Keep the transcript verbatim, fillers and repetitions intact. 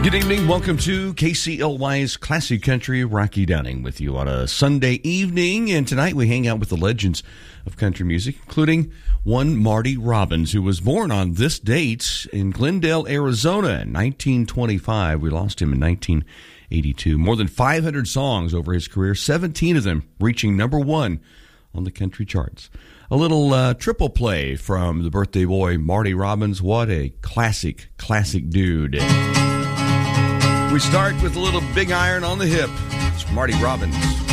Good evening. Welcome to K C L Y's Classic Country. Rocky Downing with you on a Sunday evening. And tonight we hang out with the legends of country music, including one Marty Robbins, who was born on this date in Glendale, Arizona in nineteen twenty-five. We lost him in nineteen eighty-two. More than five hundred songs over his career, seventeen of them reaching number one on the country charts. A little uh, triple play from the birthday boy, Marty Robbins. What a classic, classic dude. We start with a little Big Iron on the Hip. It's Marty Robbins.